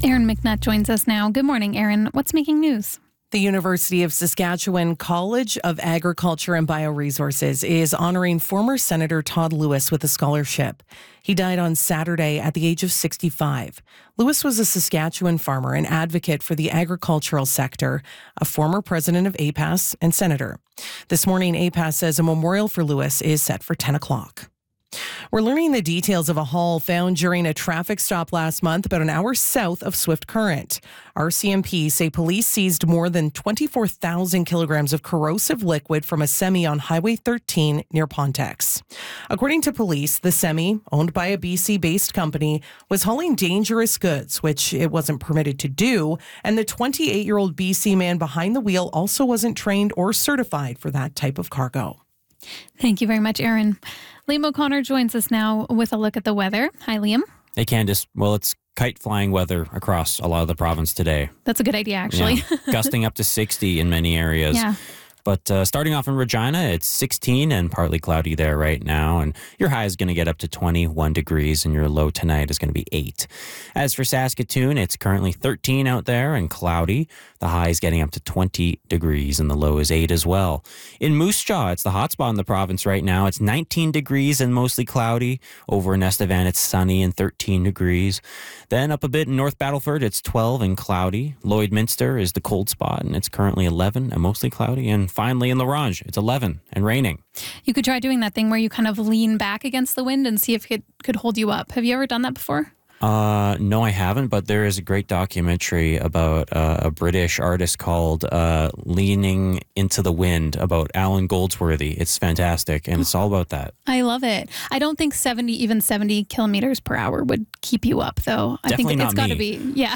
Aaron McNutt joins us now. Good morning, Aaron. What's making news? The University of Saskatchewan College of Agriculture and Bioresources is honoring former Senator Todd Lewis with a scholarship. He died on Saturday at the age of 65. Lewis was a Saskatchewan farmer and advocate for the agricultural sector, a former president of APAS and senator. This morning, APAS says a memorial for Lewis is set for 10 o'clock. We're learning the details of a haul found during a traffic stop last month about an hour south of Swift Current. RCMP say police seized more than 24,000 kilograms of corrosive liquid from a semi on Highway 13 near Pontex. According to police, the semi, owned by a BC-based company, was hauling dangerous goods, which it wasn't permitted to do, and the 28-year-old BC man behind the wheel also wasn't trained or certified for that type of cargo. Thank you very much, Aaron. Liam O'Connor joins us now with a look at the weather. Hi, Liam. Hey, Candice. Well, it's kite flying weather across a lot of the province today. That's a good idea, actually. Yeah. Gusting up to 60 in many areas. Yeah. But starting off in Regina, it's 16 and partly cloudy there right now. And your high is going to get up to 21 degrees and your low tonight is going to be 8. As for Saskatoon, it's currently 13 out there and cloudy. The high is getting up to 20 degrees and the low is 8 as well. In Moose Jaw, it's the hot spot in the province right now. It's 19 degrees and mostly cloudy. Over in Estevan, it's sunny and 13 degrees. Then up a bit in North Battleford, it's 12 and cloudy. Lloydminster is the cold spot and it's currently 11 and mostly cloudy. And finally in La Ronge, it's 11 and raining. You could try doing that thing where you kind of lean back against the wind and see if it could hold you up. Have you ever done that before? No, I haven't, but there is a great documentary about a British artist called Leaning into the Wind about Alan Goldsworthy. It's fantastic, and it's all about that. I love it. I don't think 70 kilometers per hour would keep you up, though. I Definitely think it's got to be, yeah.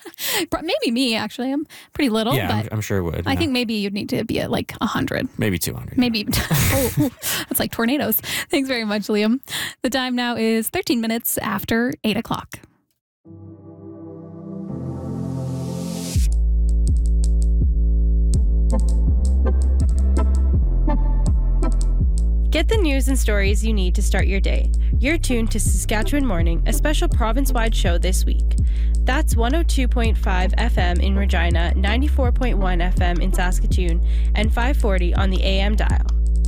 Maybe me, actually. I'm pretty little. Yeah, but I'm sure it would. I think maybe you'd need to be at like 100. Maybe 200. Maybe. That's like tornadoes. Thanks very much, Liam. The time now is 13 minutes after 8 o'clock. Get the news and stories you need to start your day. You're tuned to Saskatchewan Morning, a special province-wide show this week. That's 102.5 FM in Regina, 94.1 FM in Saskatoon, and 540 on the AM dial.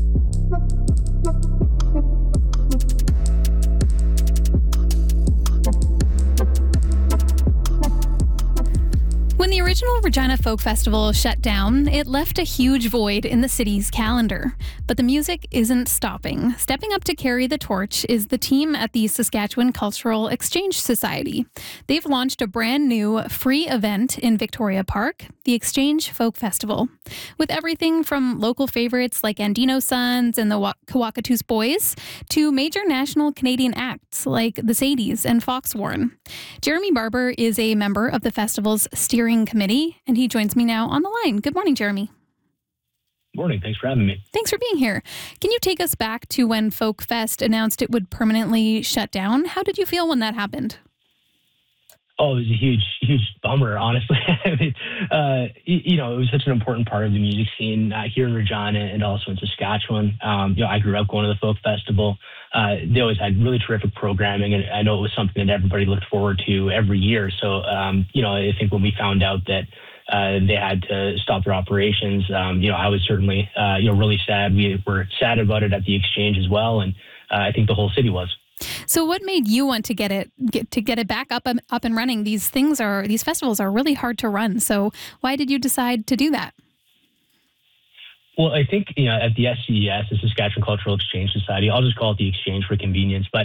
When the original Regina Folk Festival shut down, it left a huge void in the city's calendar. But the music isn't stopping. Stepping up to carry the torch is the team at the Saskatchewan Cultural Exchange Society. They've launched a brand new free event in Victoria Park, the Exchange Folk Festival. With everything from local favorites like Andino Sons and the Kawakatus Boys to major national Canadian acts like the Sadies and Foxwarn. Jeremy Barber is a member of the festival's steering committee, and he joins me now on the line. Good morning, Jeremy. Morning. Thanks for having me. Thanks for being here. Can you take us back to when Folk Fest announced it would permanently shut down? How did you feel when that happened? Oh, it was a huge bummer, honestly. I mean, it was such an important part of the music scene here in Regina and also in Saskatchewan. I grew up going to the Folk Festival. They always had really terrific programming, and I know it was something that everybody looked forward to every year. So, I think when we found out that they had to stop their operations, I was certainly, really sad. We were sad about it at the Exchange as well, and I think the whole city was. So what made you want to get it back up and running? These festivals are really hard to run. So why did you decide to do that? Well, I think, at the SCES, the Saskatchewan Cultural Exchange Society, I'll just call it the Exchange for convenience. But,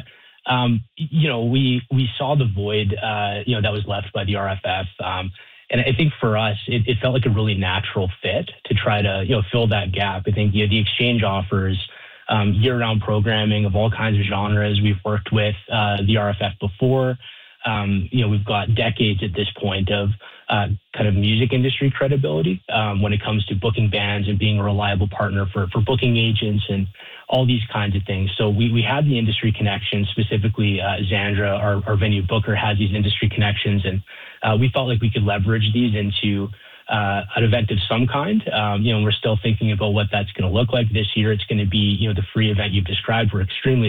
we saw the void, that was left by the RFF. And I think for us, it felt like a really natural fit to try to, fill that gap. I think the Exchange offers year-round programming of all kinds of genres. We've worked with the RFF before. We've got decades at this point of kind of music industry credibility when it comes to booking bands and being a reliable partner for booking agents and all these kinds of things. So we had the industry connections, specifically Xandra, our venue booker, has these industry connections, and we felt like we could leverage these into an event of some kind. We're still thinking about what that's going to look like this year. It's going to be, the free event you've described. We're extremely